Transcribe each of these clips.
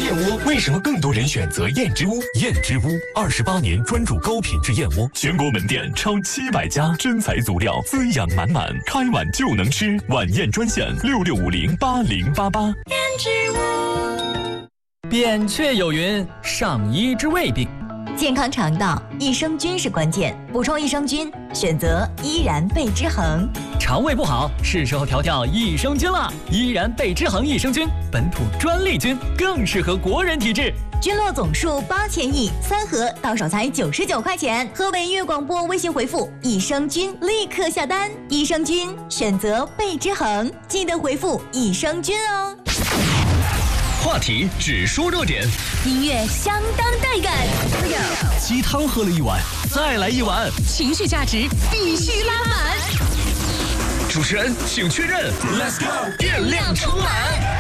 燕窝为什么更多人选择燕之屋？燕之屋28年专注高品质燕窝，全国门店超700家，真材足料，滋养满满，开碗就能吃。晚宴专线66508088。 燕之屋。 扁鹊有云：上医之未病。 健康肠道，益生菌是关键，补充益生菌，选择依然贝之恒。 肠胃不好，是时候调调益生菌了。依然贝之恒益生菌，本土专利菌，更适合国人体质。 菌落总数8000亿，3盒到手才99块钱。河北音乐广播微信回复益生菌，立刻下单。益生菌选择贝之恒，记得回复益生菌哦。 话题只说热点， 音乐相当带感。 鸡汤喝了一碗，再来一碗， 情绪价值必须拉满。 主持人请确认 ，Let's go， 电量充满。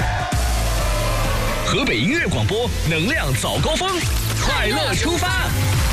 河北音乐广播，能量早高峰，快乐出发。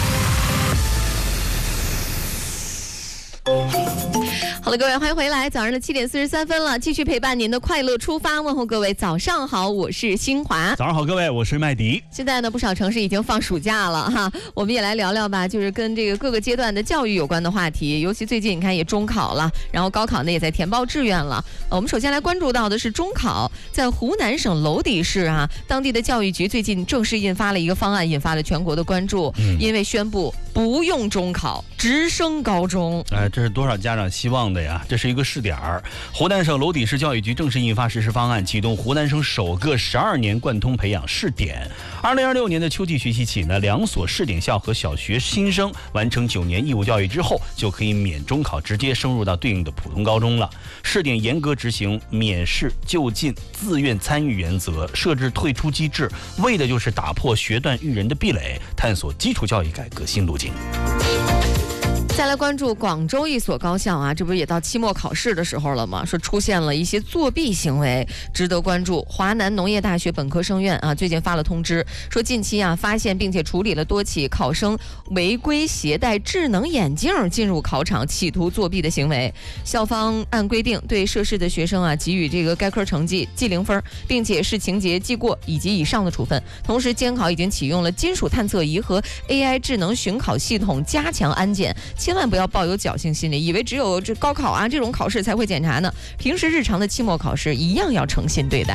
好了，各位，欢迎回来。早上的7点43分了，继续陪伴您的快乐出发。问候各位，早上好，我是新华。 早上好，各位，我是麦迪。 现在呢，不少城市已经放暑假了哈，我们也来聊聊吧，就是跟这个各个阶段的教育有关的话题。尤其最近你看也中考了，然后高考呢也在填报志愿了。我们首先来关注到的是中考，在湖南省娄底市啊，当地的教育局最近正式印发了一个方案，引发了全国的关注，因为宣布不用中考，直升高中。 这是多少家长希望的呀？这是一个试点儿。湖南省娄底市教育局正式印发实施方案，启动湖南省首个12年贯通培养试点。2026年的秋季学习起呢，2所试点校和小学新生完成9年义务教育之后，就可以免中考，直接升入到对应的普通高中了。试点严格执行免试就进、自愿参与原则，设置退出机制，为的就是打破学断育人的壁垒，探索基础教育改革新路径。 再来关注广州一所高校啊，这不是也到期末考试的时候了吗？说出现了一些作弊行为，值得关注。华南农业大学本科生院啊，最近发了通知，说近期啊发现并且处理了多起考生违规携带智能眼镜进入考场企图作弊的行为。校方按规定对涉事的学生啊给予这个该科成绩记0分，并且视情节记过以及以上的处分。同时，监考已经启用了金属探测仪和 AI 智能巡考系统，加强安检。千万不要抱有侥幸心理，以为只有这高考啊这种考试才会检查呢。平时日常的期末考试一样要诚信对待。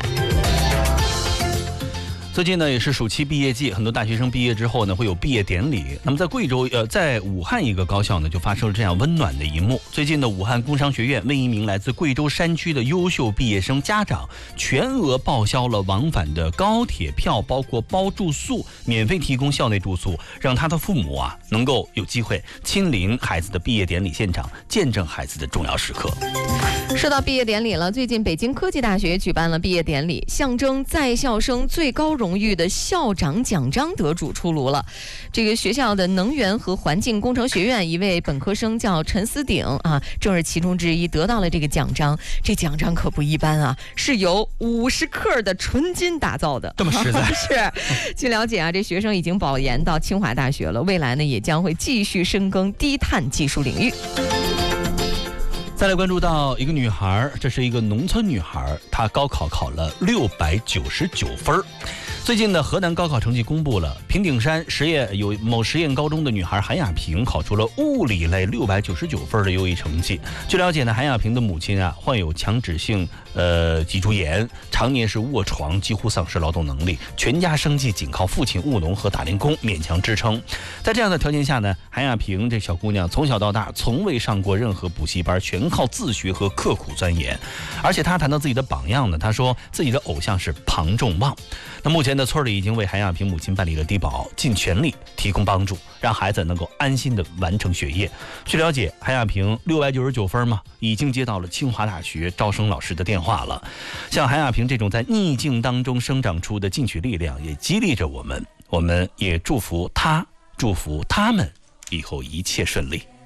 最近呢也是暑期毕业季，很多大学生毕业之后呢会有毕业典礼。那么在武汉一个高校呢就发生了这样温暖的一幕。最近的武汉工商学院为一名来自贵州山区的优秀毕业生家长全额报销了往返的高铁票，包括包住宿，免费提供校内住宿，让他的父母啊能够有机会亲临孩子的毕业典礼现场，见证孩子的重要时刻。 说到毕业典礼了，最近北京科技大学举办了毕业典礼，象征在校生最高荣誉的校长奖章得主出炉了。这个学校的能源和环境工程学院一位本科生叫陈思鼎啊，正是其中之一，得到了这个奖章。这奖章可不一般啊，是由50克的纯金打造的， 这么实在。 是。据了解啊，这学生已经保研到清华大学了，未来呢也将会继续深耕低碳技术领域。 再来关注到一个女孩，这是一个农村女孩，她高考考了699分。最近的河南高考成绩公布了，平顶山有某实验高中的女孩韩亚萍考出了物理类699分的优异成绩。据了解呢，韩亚萍的母亲啊患有强直性脊柱炎，常年是卧床，几乎丧失劳动能力，全家生计仅靠父亲务农和打零工勉强支撑。在这样的条件下呢，韩亚萍这小姑娘从小到大从未上过任何补习班，全靠自学和刻苦钻研。而且她谈到自己的榜样呢，她说自己的偶像是庞众望。那目前的村里已经为韩亚萍母亲办理了低保，尽全力提供帮助，让孩子能够安心的完成学业。据了解，韩亚萍699分嘛，已经接到了清华大学招生老师的电话了。像韩亚萍这种在逆境当中生长出的进取力量，也激励着我们，我们也祝福她，祝福他们以后一切顺利。